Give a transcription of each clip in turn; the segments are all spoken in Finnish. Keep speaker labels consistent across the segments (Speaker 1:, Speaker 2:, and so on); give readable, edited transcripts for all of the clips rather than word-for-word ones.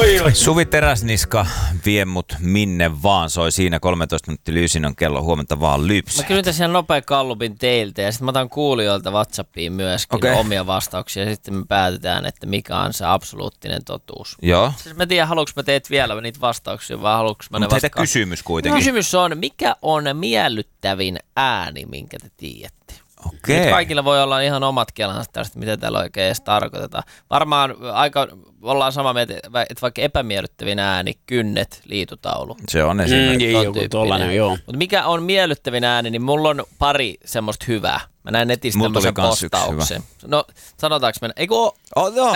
Speaker 1: Suvi Teräsniska, vie mut minne vaan, soi siinä 13 minuuttia Lysin on kello, huomenta vaan Lypsä.
Speaker 2: Mä kysyn tässä ihan nopea kallupin teiltä ja sitten mä otan kuulijoilta WhatsAppiin myöskin omia vastauksia ja sitten me päätetään, että mikä on se absoluuttinen totuus.
Speaker 1: Joo.
Speaker 2: Siis mä tiedän, haluanko mä teet vielä niitä vastauksia vai haluanko mä ne
Speaker 1: vastaan. Mutta kysymys kuitenkin.
Speaker 2: Kysymys on, mikä on miellyttävin ääni, minkä te tiedätte?
Speaker 1: Okei.
Speaker 2: Nyt kaikilla voi olla ihan omat kelansa tästä, mitä täällä oikein edes tarkoitetaan. Varmaan aika ollaan samaa mieltä, että vaikka epämiellyttävin ääni, kynnet, liitutaulu.
Speaker 1: Se on esimerkiksi.
Speaker 3: Joku tollainen, joo.
Speaker 2: Mutta mikä on miellyttävin ääni, niin mulla on pari semmoista hyvää. Mä näin netistä tämmöisen postauksen. No, sanotaanko mennä? Eiku oo?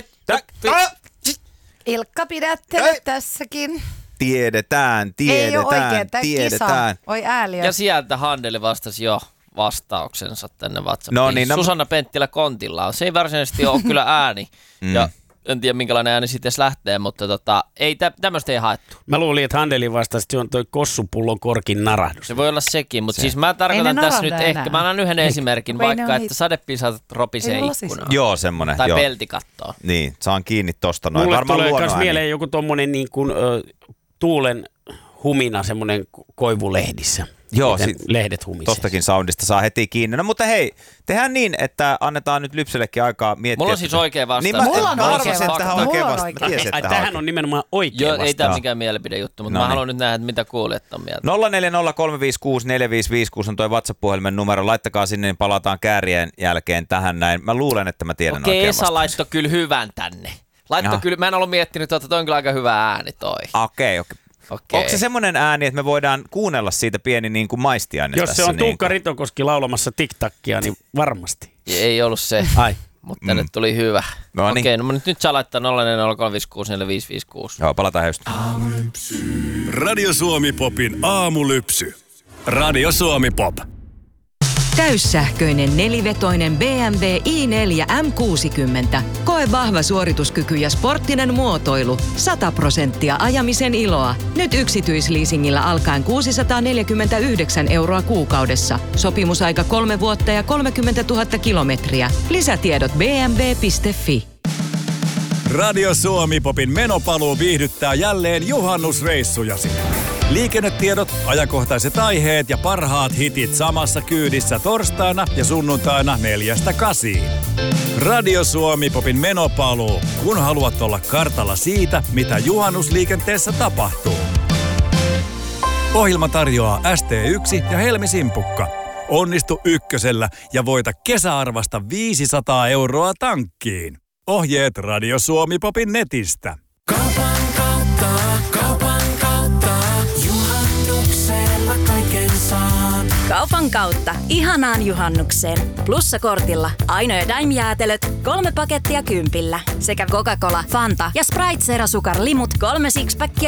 Speaker 4: Ilkka, pidättele tässäkin.
Speaker 1: Tiedetään.
Speaker 4: Ei ole oikein, tämä kisa. Oi ääliö.
Speaker 2: Ja sieltä Handeli vastasi jo vastauksensa tänne WhatsAppiin.
Speaker 1: No niin,
Speaker 2: Susanna Penttilä Kontilla. Se ei varsinaisesti ole kyllä ääni. Ja en tiedä minkälainen ääni sitten edes lähtee, mutta ei tämmöistä ei haettu.
Speaker 3: Mä luulin, että Handeli vastasi, että se on toi kossupullon korkin narahdus.
Speaker 2: Se voi olla sekin, mutta siis mä tarkoitan tässä nyt ehkä, mä annan yhden esimerkin, vaikka että sadepisat ropisee ikkunaan.
Speaker 1: Joo, semmonen.
Speaker 2: Tai peltikattoo.
Speaker 1: Niin, saan kiinni tosta noin.
Speaker 3: Mulle
Speaker 1: varmaan
Speaker 3: tulee myös mieleen joku tommonen niin kuin tuulen humina semmonen koivulehdissä.
Speaker 1: Joo,
Speaker 3: lehdet humisee.
Speaker 1: Tostakin soundista saa heti kiinni. No mutta hei, tehdään niin, että annetaan nyt Lypsellekin aikaa miettiä.
Speaker 2: Mulla on siis oikea vastaus.
Speaker 1: Niin mulla on oikea vastaus.
Speaker 3: Tähän on nimenomaan oikea vastaus.
Speaker 2: Ei tämä mikään mielipidejuttu, mutta mä haluan nyt nähdä, että mitä kuulijat on mieltä.
Speaker 1: 0403564556 on toi WhatsApp-puhelimen numero. Laittakaa sinne, niin palataan käärien jälkeen tähän näin. Mä luulen, että mä tiedän oikean vastauksen.
Speaker 2: Esa laittoi kyllä hyvän tänne. Kyllä, mä en ollut miettinyt, että toi on kyllä aika hyvä ääni toi.
Speaker 1: Okei. Onko se semmoinen ääni, että me voidaan kuunnella siitä pieni niin kuin maistiainen
Speaker 3: tässä?
Speaker 1: Jos
Speaker 3: se on Tuukka Ritokoski laulamassa TikTakia, niin varmasti.
Speaker 2: Ei ollut se, mutta nyt tuli hyvä. Okei, no nyt saa laittaa 0403564556.
Speaker 1: Joo, palataan heistä.
Speaker 5: Radio Suomi Popin aamulypsy. Radio Suomi Pop.
Speaker 6: Täyssähköinen nelivetoinen BMW i4 M60. Koe vahva suorituskyky ja sporttinen muotoilu. 100% ajamisen iloa. Nyt yksityisleasingillä alkaen 649 € kuukaudessa. Sopimusaika 3 vuotta ja 30 000 kilometriä. Lisätiedot bmw.fi.
Speaker 5: Radio Suomi Popin menopaluu viihdyttää jälleen juhannusreissujasi. Liikennetiedot, ajankohtaiset aiheet ja parhaat hitit samassa kyydissä torstaina ja sunnuntaina 4–8. Radio Suomi Popin menopaluu, kun haluat olla kartalla siitä, mitä juhannusliikenteessä tapahtuu. Ohjelma tarjoaa ST1 ja Helmi Simpukka. Onnistu ykkösellä ja voita kesäarvasta 500 € tankkiin. Ohjeet Radio Suomi Popin netistä.
Speaker 7: Kaupan kautta, juhannuksella kaiken saan.
Speaker 8: Kaupan kautta, ihanaan juhannukseen. Plussakortilla Aino ja Daim-jäätelöt, 3 pakettia 10. Sekä Coca-Cola, Fanta ja Sprite Zero Sukar Limut 3 sixpackia